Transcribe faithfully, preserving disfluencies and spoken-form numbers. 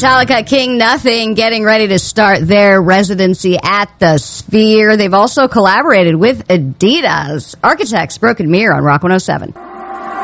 Metallica, King Nothing, getting ready to start their residency at the Sphere. They've also collaborated with Adidas. Architects, Broken Mirror on Rock one oh seven.